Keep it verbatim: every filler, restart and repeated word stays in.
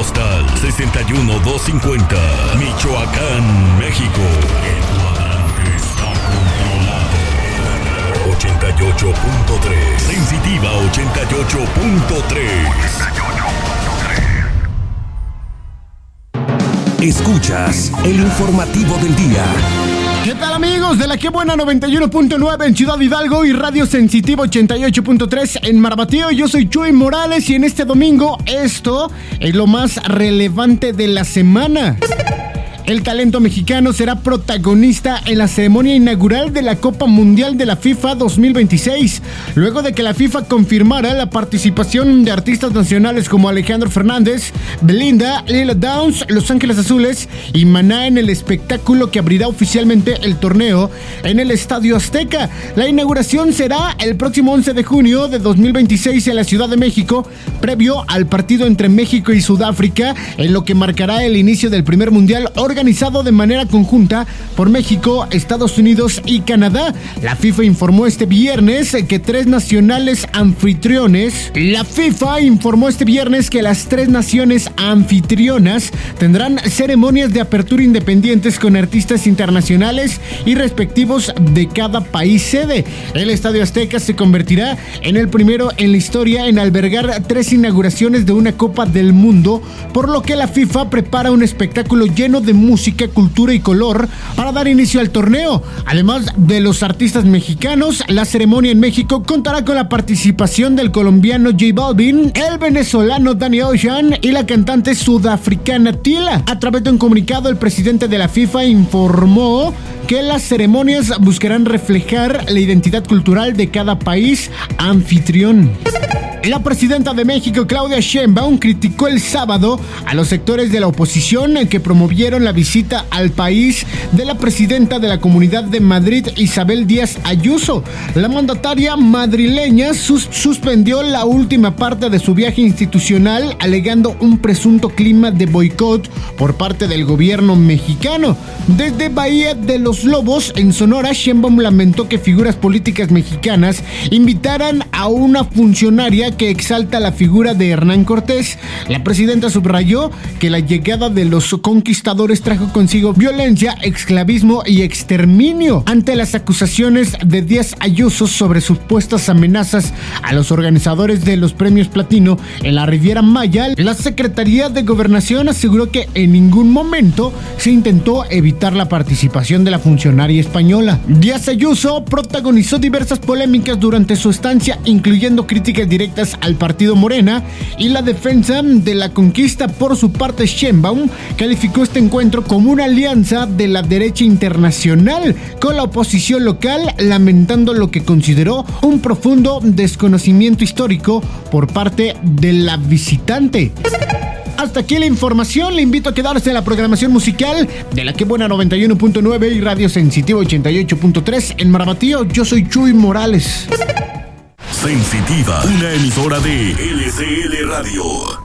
postal sesenta y uno mil doscientos cincuenta, Michoacán, México. El cuadrante está controlado. ochenta y ocho punto tres. Sensitiva ochenta y ocho punto tres. Escuchas el informativo del día. ¿Qué tal, amigos de la Que Buena noventa y uno punto nueve en Ciudad Hidalgo y Radio Sensitiva ochenta y ocho punto tres en Marbatío? Yo soy Chuy Morales y en este domingo esto es lo más relevante de la semana. El talento mexicano será protagonista en la ceremonia inaugural de la Copa Mundial de la FIFA dos mil veintiséis, luego de que la FIFA confirmara la participación de artistas nacionales como Alejandro Fernández, Belinda, Lila Downs, Los Ángeles Azules y Maná en el espectáculo que abrirá oficialmente el torneo en el Estadio Azteca. La inauguración será el próximo once de junio de dos mil veintiséis en la Ciudad de México, previo al partido entre México y Sudáfrica, en lo que marcará el inicio del primer mundial organizado de manera conjunta por México, Estados Unidos y Canadá. La FIFA informó este viernes que tres nacionales anfitriones, la FIFA informó este viernes que las tres naciones anfitrionas tendrán ceremonias de apertura independientes con artistas internacionales y respectivos de cada país sede. El Estadio Azteca se convertirá en el primero en la historia en albergar tres inauguraciones de una Copa del Mundo, por lo que la FIFA prepara un espectáculo lleno de música, cultura y color para dar inicio al torneo. Además de los artistas mexicanos, la ceremonia en México contará con la participación del colombiano J Balvin, el venezolano Danny Ocean y la cantante sudafricana Tila. A través de un comunicado, el presidente de la FIFA informó que las ceremonias buscarán reflejar la identidad cultural de cada país anfitrión. La presidenta de México, Claudia Sheinbaum, criticó el sábado a los sectores de la oposición que promovieron la visita al país de la presidenta de la Comunidad de Madrid, Isabel Díaz Ayuso. La mandataria madrileña sus- suspendió la última parte de su viaje institucional, alegando un presunto clima de boicot por parte del gobierno mexicano. Desde Bahía de los Lobos, en Sonora, Sheinbaum lamentó que figuras políticas mexicanas invitaran a una funcionaria que exalta la figura de Hernán Cortés. La presidenta subrayó que la llegada de los conquistadores trajo consigo violencia, esclavismo y exterminio. Ante las acusaciones de Díaz Ayuso sobre supuestas amenazas a los organizadores de los premios Platino en la Riviera Maya, la Secretaría de Gobernación aseguró que en ningún momento se intentó evitar la participación de la funcionaria española. Díaz Ayuso protagonizó diversas polémicas durante su estancia, incluyendo críticas directas al partido Morena y la defensa de la conquista. Por su parte, Sheinbaum calificó este encuentro como una alianza de la derecha internacional con la oposición local, lamentando lo que consideró un profundo desconocimiento histórico por parte de la visitante. Hasta aquí la información. Le invito a quedarse en la programación musical de la Que Buena noventa y uno punto nueve y Radio Sensitiva ochenta y ocho punto tres en Marbatío. Yo soy Chuy Morales. Sensitiva, una emisora de L C L Radio.